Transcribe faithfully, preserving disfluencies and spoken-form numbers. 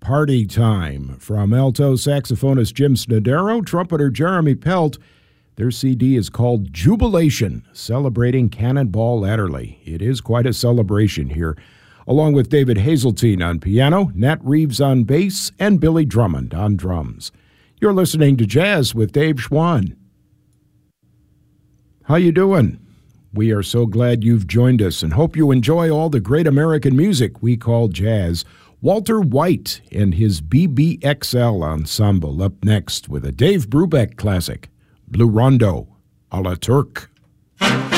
Party Time. From alto saxophonist Jim Snodero, trumpeter Jeremy Pelt, their C D is called Jubilation, celebrating Cannonball Adderley. It is quite a celebration here, along with David Hazeltine on piano, Nat Reeves on bass, and Billy Drummond on drums. You're listening to Jazz with Dave Schwann. How you doing? We are so glad you've joined us and hope you enjoy all the great American music we call jazz. Walter White and his B B X L Ensemble up next with a Dave Brubeck classic, Blue Rondo, a la Turk.